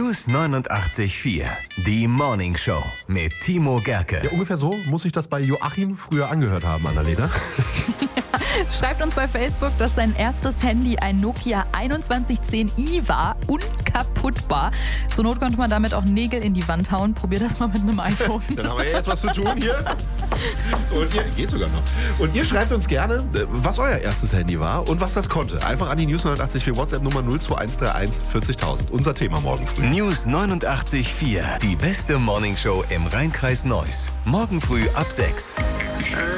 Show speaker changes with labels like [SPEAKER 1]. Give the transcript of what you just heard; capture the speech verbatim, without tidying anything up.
[SPEAKER 1] News neunundachtzig Komma vier. Die Morning Show mit Timo Gerke.
[SPEAKER 2] Ja, ungefähr so muss ich das bei Joachim früher angehört haben, Annalena.
[SPEAKER 3] Schreibt uns bei Facebook, dass sein erstes Handy ein Nokia einundzwanzig zehn i war, unkaputtbar. Zur Not konnte man damit auch Nägel in die Wand hauen. Probier das mal mit einem iPhone.
[SPEAKER 2] Dann haben wir jetzt was zu tun hier. Und ihr, geht sogar noch. Und ihr schreibt uns gerne, was euer erstes Handy war und was das konnte. Einfach an die News neunundachtzig Komma vier WhatsApp-Nummer null zwei eins drei eins vierzigtausend. Unser Thema morgen früh.
[SPEAKER 1] News neunundachtzig Komma vier. Die beste Morning Show im Rhein-Kreis Neuss. Morgen früh ab sechs.